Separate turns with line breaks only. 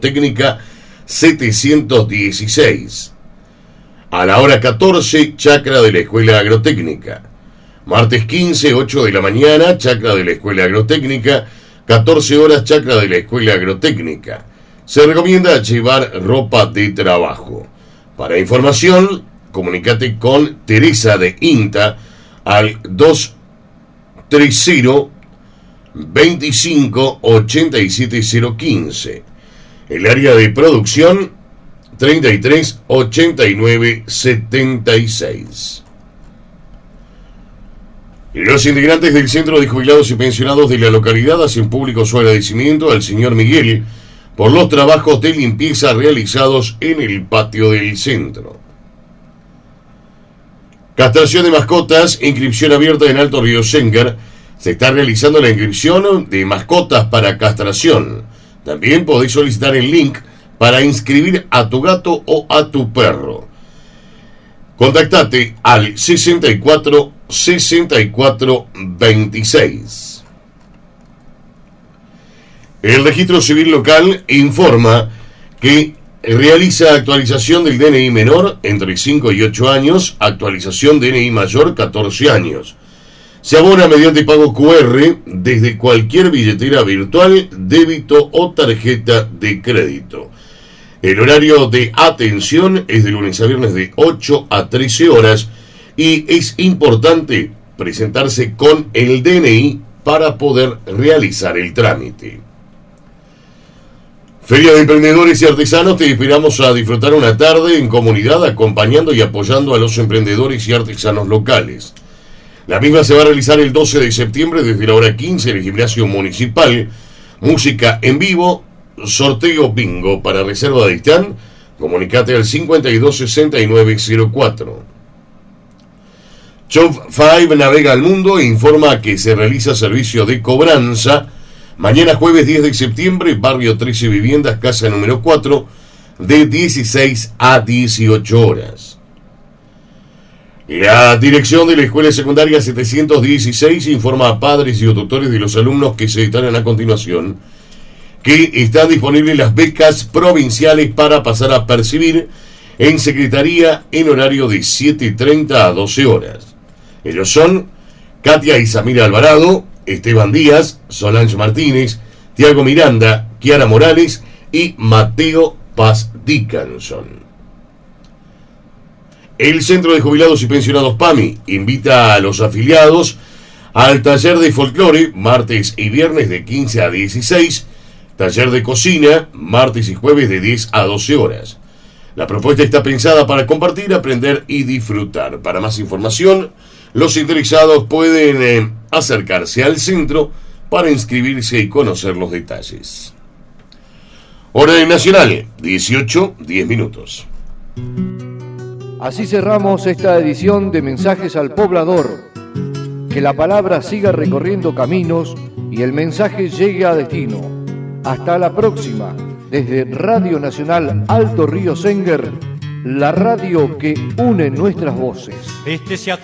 Técnica 716. A la hora 14, chacra de la Escuela Agrotécnica. Martes 15, 8 de la mañana, chacra de la Escuela Agrotécnica. 14 horas, chacra de la Escuela Agrotécnica. Se recomienda llevar ropa de trabajo. Para información, comunícate con Teresa de INTA al 230 25 87 015. El área de producción 33 89 76. Los integrantes del Centro de Jubilados y Pensionados de la localidad hacen público su agradecimiento al señor Miguel por los trabajos de limpieza realizados en el patio del centro. Castración de mascotas, inscripción abierta en Alto Río Sengar. Se está realizando la inscripción de mascotas para castración. También podéis solicitar el link para inscribir a tu gato o a tu perro. Contactate al 64 64 26. El Registro Civil Local informa que realiza actualización del DNI menor entre 5 y 8 años, actualización DNI mayor 14 años. Se abona mediante pago QR desde cualquier billetera virtual, débito o tarjeta de crédito. El horario de atención es de lunes a viernes de 8 a 13 horas y es importante presentarse con el DNI para poder realizar el trámite. Feria de Emprendedores y Artesanos, te esperamos a disfrutar una tarde en comunidad acompañando y apoyando a los emprendedores y artesanos locales. La misma se va a realizar el 12 de septiembre desde la hora 15 en el gimnasio municipal. Música en vivo, sorteo bingo. Para reserva de stand, comunicate al 52 69 04. Shop 5 navega al mundo e informa que se realiza servicio de cobranza. Mañana jueves 10 de septiembre, barrio 13 Viviendas, casa número 4, de 16 a 18 horas. La dirección de la Escuela Secundaria 716 informa a padres y tutores de los alumnos que se detallan a continuación que están disponibles las becas provinciales para pasar a percibir en secretaría en horario de 7:30 a 12 horas. Ellos son Katia y Samira Alvarado, Esteban Díaz, Solange Martínez, Tiago Miranda, Kiara Morales y Mateo Paz Dickinson. El Centro de Jubilados y Pensionados PAMI invita a los afiliados al taller de folclore, martes y viernes de 15 a 16, taller de cocina, martes y jueves de 10 a 12 horas. La propuesta está pensada para compartir, aprender y disfrutar. Para más información, los interesados pueden acercarse al centro para inscribirse y conocer los detalles. Hora nacional, 18:10.
Así cerramos esta edición de Mensajes al Poblador. Que la palabra siga recorriendo caminos y el mensaje llegue a destino. Hasta la próxima, desde Radio Nacional Alto Río Sengar, la radio que une nuestras voces.